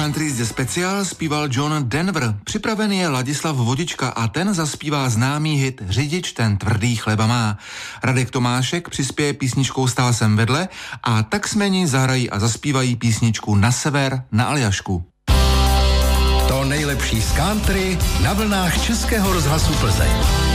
Country zde speciál zpíval John Denver. Připravený je Ladislav Vodička a ten zaspívá známý hit Řidič ten tvrdý chleba má. Radek Tomášek přispěje písničkou Stál jsem vedle a Taxmeni zahrají a zaspívají písničku Na sever na Aljašku. To nejlepší z country na vlnách Českého rozhlasu Plzeň.